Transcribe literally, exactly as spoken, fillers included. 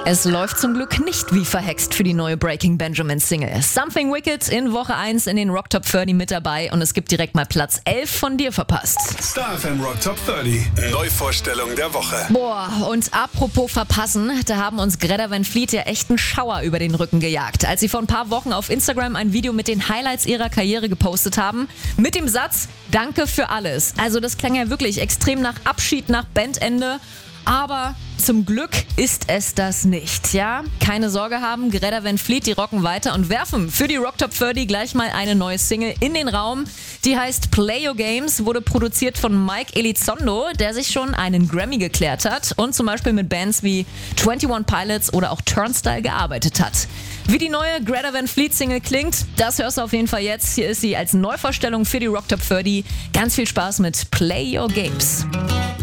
Es läuft zum Glück nicht wie verhext für die neue Breaking Benjamin Single. Something Wicked in Woche eins in den Rock Top dreißig mit dabei und es gibt direkt mal Platz elf von dir verpasst. Star F M Rock Top dreißig. Neuvorstellung der Woche. Boah, und apropos verpassen, da haben uns Greta Van Fleet ja echt einen Schauer über den Rücken gejagt, als sie vor ein paar Wochen auf Instagram ein Video mit den Highlights ihrer Karriere gepostet haben, mit dem Satz, danke für alles. Also das klang ja wirklich extrem nach Abschied, nach Bandende. Aber zum Glück ist es das nicht, ja? Keine Sorge haben, Greta Van Fleet, die rocken weiter und werfen für die Rock Top dreißig gleich mal eine neue Single in den Raum. Die heißt Play Your Games, wurde produziert von Mike Elizondo, der sich schon einen Grammy geklärt hat und zum Beispiel mit Bands wie einundzwanzig Pilots oder auch Turnstile gearbeitet hat. Wie die neue Greta Van Fleet Single klingt, das hörst du auf jeden Fall jetzt. Hier ist sie als Neuvorstellung für die Rock Top dreißig. Ganz viel Spaß mit Play Your Games.